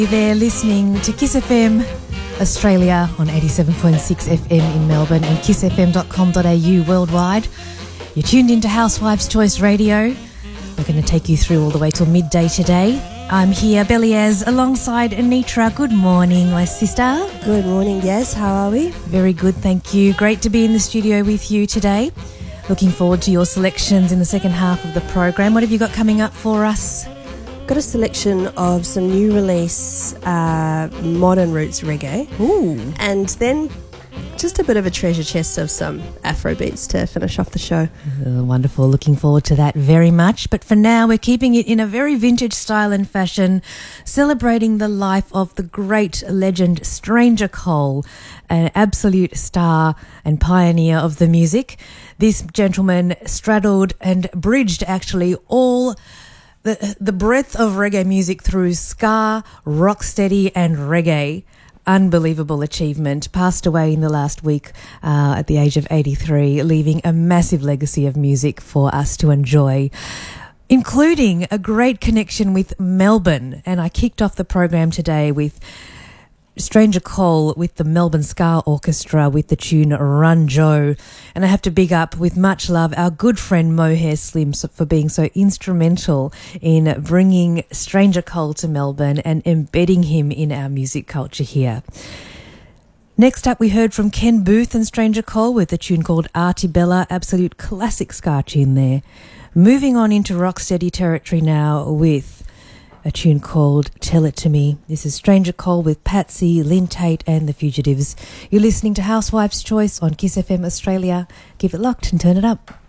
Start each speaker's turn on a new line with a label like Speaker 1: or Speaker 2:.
Speaker 1: They're listening to Kiss FM Australia on 87.6 FM in Melbourne and kissfm.com.au worldwide. You're tuned into Housewives' Choice Radio. We're going to take you through all the way till midday today. I'm here, Beliaz, alongside Anitra. Good morning, my sister.
Speaker 2: Good morning, yes. How are we?
Speaker 1: Very good, thank you. Great to be in the studio with you today. Looking forward to your selections in the second half of the program. What have you got coming up for us?
Speaker 2: Got a selection of some new release modern roots reggae.
Speaker 1: Ooh.
Speaker 2: And then just a bit of a treasure chest of some Afro beats to finish off the show.
Speaker 1: Wonderful. Looking forward to that very much. But for now, we're keeping it in a very vintage style and fashion, celebrating the life of the great legend Stranger Cole, an absolute star and pioneer of the music. This gentleman straddled and bridged actually all the breadth of reggae music through ska, rocksteady and reggae. Unbelievable achievement. Passed away in the last week at the age of 83, leaving a massive legacy of music for us to enjoy, including a great connection with Melbourne. And I kicked off the program today with Stranger Cole with the Melbourne Ska Orchestra with the tune Run Joe. And I have to big up, with much love, our good friend Mohair Slim for being so instrumental in bringing Stranger Cole to Melbourne and embedding him in our music culture here. Next up, we heard from Ken Booth and Stranger Cole with a tune called Artie Bella, absolute classic ska tune there. Moving on into rocksteady territory now with a tune called Tell It To Me. This is Stranger Cole with Patsy, Lynn Tate and The Fugitives. You're listening to Housewives' Choice on Kiss FM Australia. Keep it locked and turn it up.